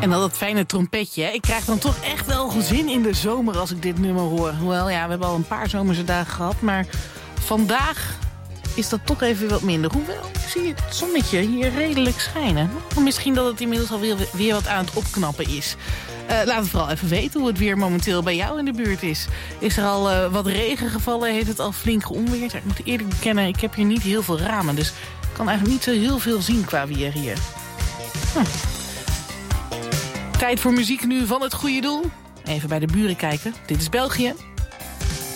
En dan dat fijne trompetje. Hè? Ik krijg dan toch echt wel zin in de zomer als ik dit nummer hoor. Hoewel, ja, we hebben al een paar zomerse dagen gehad. Maar vandaag is dat toch even wat minder. Hoewel, ik zie het zonnetje hier redelijk schijnen. Misschien dat het inmiddels alweer weer wat aan het opknappen is. Laat het vooral even weten hoe het weer momenteel bij jou in de buurt is. Is er al wat regen gevallen? Heeft het al flink geonweerd? Ik moet eerlijk bekennen, ik heb hier niet heel veel ramen. Dus ik kan eigenlijk niet zo heel veel zien qua weer hier. Tijd voor muziek nu van het goede doel. Even bij de buren kijken. Dit is België.